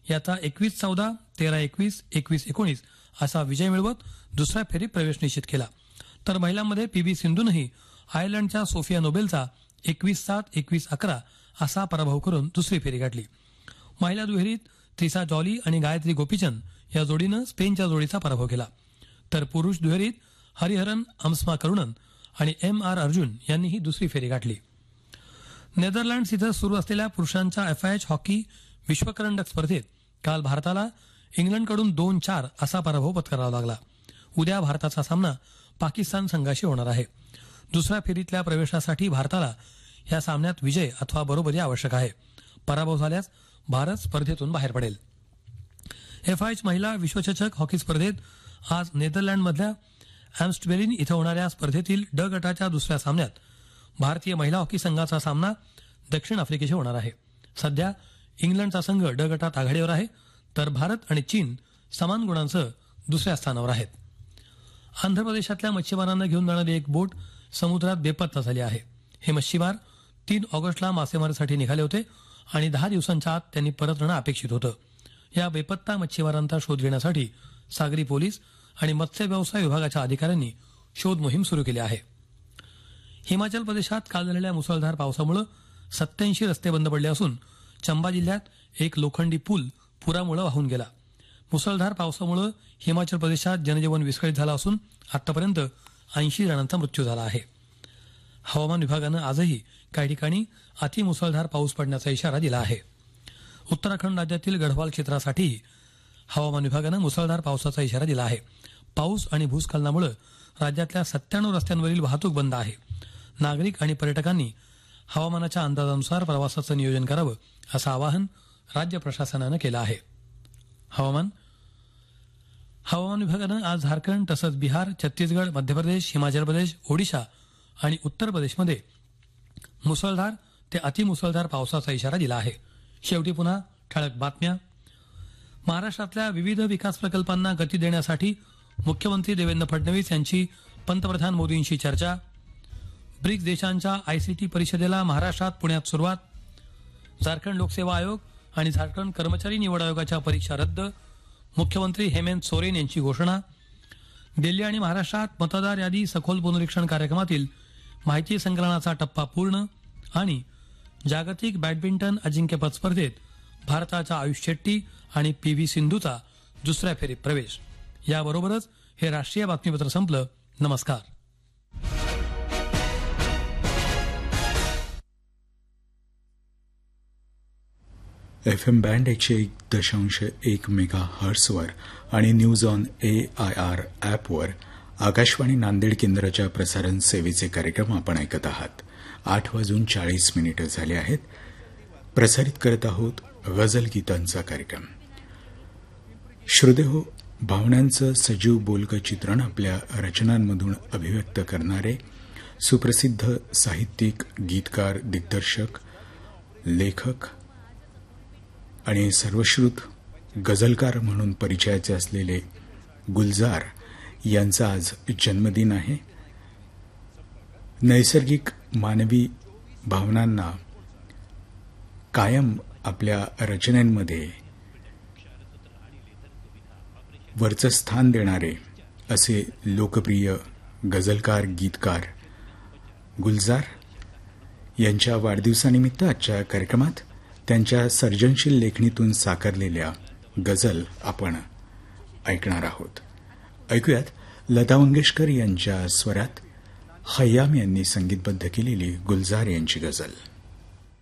याचा 21-14, 13-21, 21-19 असा विजय मिळवत दुसऱ्या फेरीत प्रवेश निश्चित केला. तर महिलांमध्ये पीव्ही सिंधूनही आयर्लंडच्या सोफिया नोबेलचा 21-7, 21-11 असा पराभव करून दुसरी फेरी गाठली. महिला दुहेरीत त्रिसा जॉली आणि गायत्री गोपीचंद या जोडीनं स्पेनच्या जोडीचा पराभव केला. तर पुरुष दुहेरीत हरिहरन अम्समा करुणन आणि MR अर्जुन यांनीही दुसरी फेरी गाठली. नेदरलँड्स इथं सुरू असलेल्या पुरुषांच्या FIH हॉकी विश्वकरंडक स्पर्धेत काल भारताला इंग्लंडकडून 2-4 असा पराभव पत्करावा लागला. उद्या भारताचा सामना पाकिस्तान संघाशी होणार आहे. दुसऱ्या फेरीतल्या प्रवेशासाठी भारताला या सामन्यात विजय अथवा बरोबरी आवश्यक आहे. पराभव झाल्यास भारत स्पर्धेतून बाहेर पडेल. FIH महिला विश्वचषक हॉकी स्पर्धेत आज नेदरलँडमधल्या ॲम्स्टवेलिन इथं होणाऱ्या स्पर्धेतील ड गटाच्या दुसऱ्या सामन्यात भारतीय महिला हॉकी संघाचा सामना दक्षिण आफ्रिकेशी होणार आहे. सध्या इंग्लंडचा संघ ड गटात आघाडीवर आहे, तर भारत आणि चीन समान गुणांसह दुसऱ्या स्थानावर आहेत. आंध्र प्रदेशातल्या मच्छीमारांना घेऊन जाणारी एक बोट समुद्रात बेपत्ता झाली आहे. हे मच्छीमार 3 ऑगस्टला मासेमारीसाठी निघाले होते आणि 10 दिवसांच्या आत त्यांनी परतणं अपेक्षित होतं. या बेपत्ता मच्छीमारांचा शोध घेण्यासाठी सागरी पोलीस आणि मत्स्य व्यवसाय विभागाच्या अधिकाऱ्यांनी शोध मोहीम सुरू केली आहे. हिमाचल प्रदेशात काल झालेल्या मुसळधार पावसामुळे 87 रस्ते बंद पडले असून चंबा जिल्ह्यात एक लोखंडी पूल पुरामुळे वाहून गेला. मुसळधार पावसामुळे हिमाचल प्रदेशात जनजीवन विस्कळीत झालं असून आतापर्यंत 80 जणांचा मृत्यू झाला आहे. हवामान विभागानं आजही काही ठिकाणी अतिमुसळधार पाऊस पडण्याचा इशारा दिला आहे. उत्तराखंड राज्यातील गढवाल क्षेत्रासाठीही हवामान विभागानं मुसळधार पावसाचा इशारा दिला आहे. पाऊस आणि भूस्खलनामुळे राज्यातल्या 97 रस्त्यांवरील वाहतूक बंद आहे. नागरिक आणि पर्यटकांनी हवामानाच्या अंदाजानुसार प्रवासाचं नियोजन करावं असं आवाहन राज्य प्रशासनानं केलं आहे. हवामान विभागानं आज झारखंड तसंच बिहार, छत्तीसगड, मध्य प्रदेश, हिमाचल प्रदेश, ओडिशा आणि उत्तर प्रदेशमध्ये मुसळधार ते अतिमुसळधार पावसाचा इशारा दिला आहे. शेवटी पुन्हा ठळक बातम्या. महाराष्ट्रातल्या विविध विकास प्रकल्पांना गती देण्यासाठी मुख्यमंत्री देवेंद्र फडणवीस यांची पंतप्रधान मोदींशी चर्चा. ब्रिक्स देशांच्या ICT परिषदेला महाराष्ट्रात पुण्यात सुरुवात. झारखंड लोकसेवा आयोग आणि झारखंड कर्मचारी निवड आयोगाच्या परीक्षा रद्द. मुख्यमंत्री हेमंत सोरेन यांची घोषणा. दिल्ली आणि महाराष्ट्रात मतदार यादी सखोल पुनरीक्षण कार्यक्रमातील माहिती संकलनाचा टप्पा पूर्ण. आणि जागतिक बॅडमिंटन अजिंक्यपद स्पर्धेत भारताच्या आयुष शेट्टी आणि पीव्ही सिंधूचा दुसऱ्या फेरीत प्रवेश. याबरोबरच हे राष्ट्रीय बातमीपत्र संपलं. नमस्कार. FM बँड 101.1 मेगाहर्ट्झवर आणि न्यूज ऑन AIR ॲपवर आकाशवाणी नांदेड केंद्राच्या प्रसारण सेवेचे कार्यक्रम आपण ऐकत आहात. 8:40 झाले आहेत. प्रसारित करत आहोत गझल गीतांचा कार्यक्रम. श्रोतेहो, भावनांचं सजीव बोलकं चित्रण आपल्या रचनांमधून अभिव्यक्त करणारे सुप्रसिद्ध साहित्यिक, गीतकार, दिग्दर्शक, लेखक आणि सर्वश्रुत गझलकार म्हणून परिचयाचे असलेले गुलजार यांचा आज जन्मदिन आहे. नैसर्गिक मानवी भावनांना कायम आपल्या रचनांमध्ये वरचं स्थान देणारे असे लोकप्रिय गझलकार, गीतकार गुलजार यांच्या वाढदिवसानिमित्त आजच्या कार्यक्रमात त्यांच्या सर्जनशील लेखणीतून साकारलेल्या गझल आपण ऐकणार आहोत. ऐकूयात लता मंगेशकर यांच्या स्वरात खय्याम यांनी संगीतबद्ध केलेली गुलजार यांची गझल.